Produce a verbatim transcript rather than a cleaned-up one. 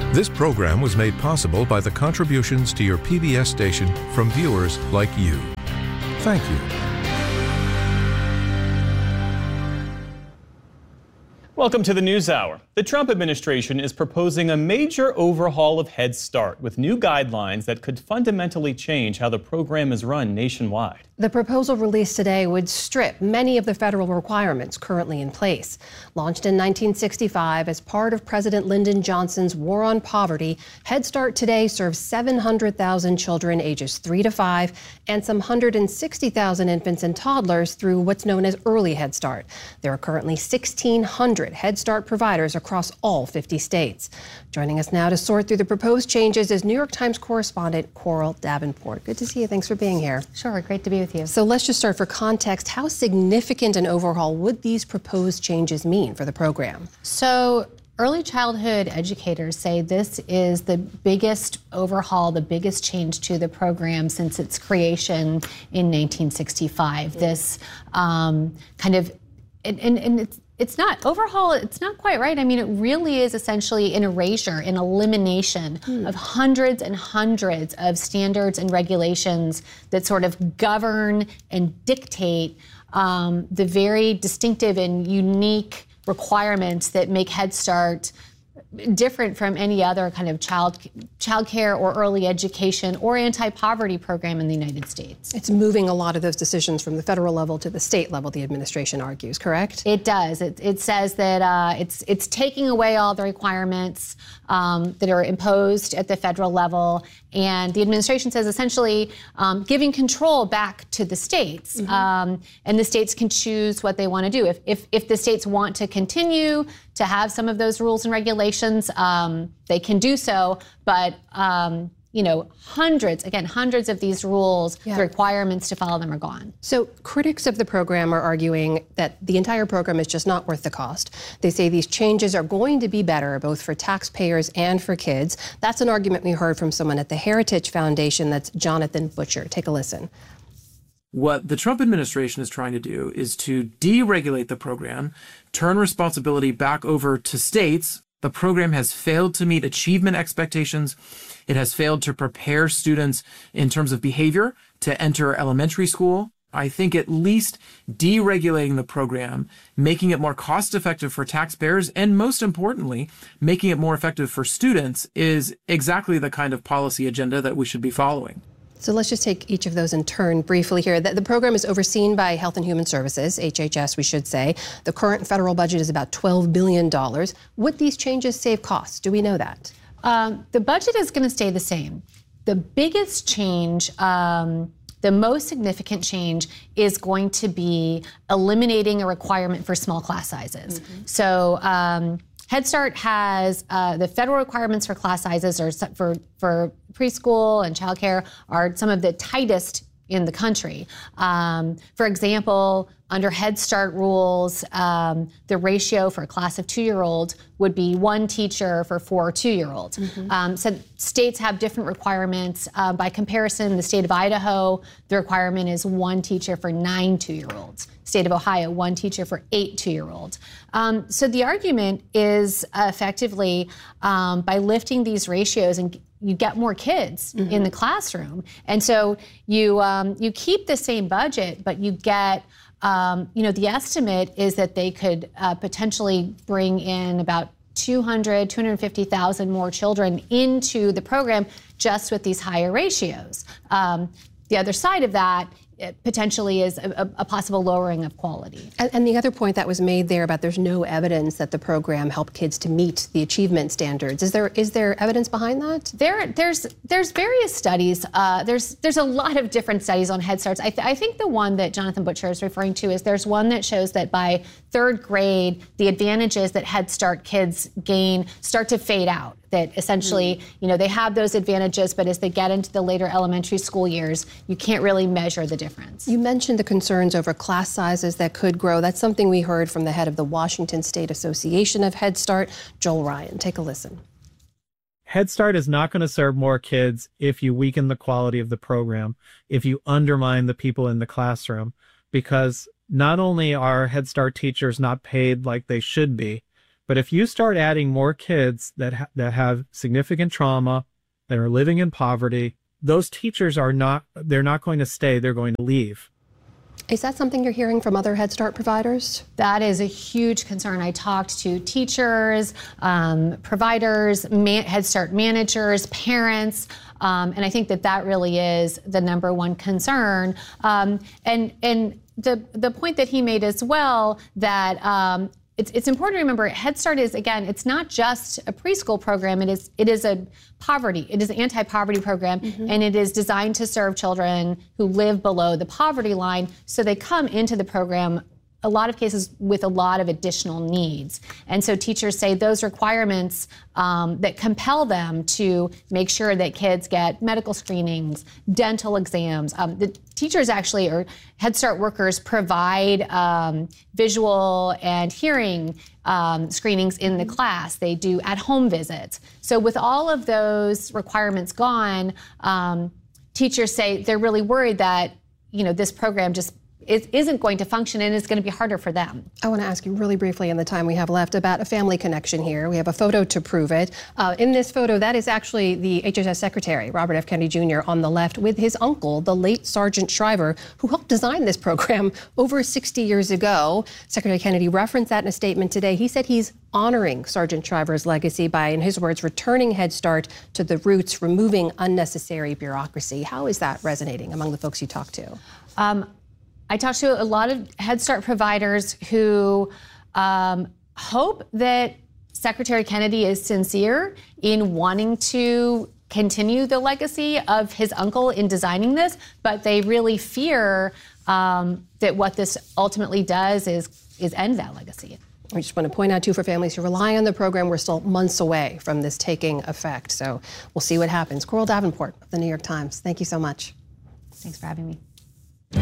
This program was made possible by the contributions to your P B S station from viewers like you. Thank you. Welcome to the NewsHour. The Trump administration is proposing a major overhaul of Head Start with new guidelines that could fundamentally change how the program is run nationwide. The proposal released today would strip many of the federal requirements currently in place. Launched in nineteen sixty-five as part of President Lyndon Johnson's War on Poverty, Head Start today serves seven hundred thousand children ages three to five and some one hundred sixty thousand infants and toddlers through what's known as Early Head Start. There are currently sixteen hundred Head Start providers across all fifty states. Joining us now to sort through the proposed changes is New York Times correspondent Coral Davenport. Good to see you. Thanks for being here. Sure, great to be with you. So let's just start for context. How significant an overhaul would these proposed changes mean for the program? So early childhood educators say this is the biggest overhaul, the biggest change to the program since its creation in nineteen sixty-five. Mm-hmm. This um, kind of, and, and, and it's, It's not overhaul, it's not quite right. I mean, it really is essentially an erasure, an elimination mm. of hundreds and hundreds of standards and regulations that sort of govern and dictate um, the very distinctive and unique requirements that make Head Start different from any other kind of child child care or early education or anti-poverty program in the United States. It's moving a lot of those decisions from the federal level to the state level, the administration argues, correct? It does. It, it says that uh, it's it's taking away all the requirements um, that are imposed at the federal level, and the administration says essentially um, giving control back to the states, mm-hmm. um, and the states can choose what they want to do. If, if if the states want to continue to have some of those rules and regulations, um, they can do so, but um, you know, hundreds, again, hundreds of these rules, yeah. the requirements to follow them are gone. So critics of the program are arguing that the entire program is just not worth the cost. They say these changes are going to be better both for taxpayers and for kids. That's an argument we heard from someone at the Heritage Foundation. That's Jonathan Butcher. Take a listen. What the Trump administration is trying to do is to deregulate the program, turn responsibility back over to states. The program has failed to meet achievement expectations. It has failed to prepare students in terms of behavior to enter elementary school. I think at least deregulating the program, making it more cost effective for taxpayers, and most importantly, making it more effective for students is exactly the kind of policy agenda that we should be following. So let's just take each of those in turn briefly here. The, the program is overseen by Health and Human Services, H H S, we should say. The current federal budget is about twelve billion dollars. Would these changes save costs? Do we know that? Um, the budget is going to stay the same. The biggest change, um, the most significant change, is going to be eliminating a requirement for small class sizes. Mm-hmm. So um, Head Start has uh, the federal requirements for class sizes or for for preschool and childcare are some of the tightest in the country. Um, for example, under Head Start rules, um, the ratio for a class of two-year-olds would be one teacher for four two-year-olds. Mm-hmm. Um, so states have different requirements. Uh, by comparison, the state of Idaho, the requirement is one teacher for nine two-year-olds. State of Ohio, one teacher for eight two-year-olds. Um, so the argument is uh, effectively um, by lifting these ratios, and you get more kids mm-hmm. in the classroom, and so you um, you keep the same budget, but you get um, you know the estimate is that they could uh, potentially bring in about two hundred, two hundred fifty thousand more children into the program just with these higher ratios. Um, the other side of that it potentially is a, a possible lowering of quality. And, and the other point that was made there about there's no evidence that the program helped kids to meet the achievement standards. Is there is there evidence behind that? There, there's there's various studies. Uh, there's there's a lot of different studies on Head Starts. I, th- I think the one that Jonathan Butcher is referring to is there's one that shows that by third grade, the advantages that Head Start kids gain start to fade out. That essentially, mm. you know, they have those advantages, but as they get into the later elementary school years, you can't really measure the difference. You mentioned the concerns over class sizes that could grow. That's something we heard from the head of the Washington State Association of Head Start, Joel Ryan. Take a listen. Head Start is not going to serve more kids if you weaken the quality of the program, if you undermine the people in the classroom, because not only are Head Start teachers not paid like they should be, But if you start adding more kids that ha- that have significant trauma, that are living in poverty, those teachers are not, they're not going to stay, they're going to leave. Is that something you're hearing from other Head Start providers? That is a huge concern. I talked to teachers, um, providers, man- Head Start managers, parents, um, and I think that that really is the number one concern. Um, and and the the point that he made as well, that um, it's it's important to remember Head Start is, again, it's not just a preschool program. It is it is a poverty. It is an anti-poverty program, mm-hmm. and it is designed to serve children who live below the poverty line. So they come into the program, a lot of cases, with a lot of additional needs. And so teachers say those requirements um, that compel them to make sure that kids get medical screenings, dental exams. Um, the teachers actually, or Head Start workers, provide um, visual and hearing um, screenings in the class. They do at-home visits. So with all of those requirements gone, um, teachers say they're really worried that, you know, this program just It isn't going to function, and it's going to be harder for them. I want to ask you really briefly in the time we have left about a family connection here. We have a photo to prove it. Uh, in this photo, that is actually the H H S Secretary, Robert F. Kennedy Junior, on the left with his uncle, the late Sergeant Shriver, who helped design this program over sixty years ago. Secretary Kennedy referenced that in a statement today. He said he's honoring Sergeant Shriver's legacy by, in his words, returning Head Start to the roots, removing unnecessary bureaucracy. How is that resonating among the folks you talk to? Um, I talked to a lot of Head Start providers who um, hope that Secretary Kennedy is sincere in wanting to continue the legacy of his uncle in designing this, but they really fear um, that what this ultimately does is, is end that legacy. We just want to point out, too, for families who rely on the program, we're still months away from this taking effect. So we'll see what happens. Coral Davenport of the New York Times, thank you so much. Thanks for having me.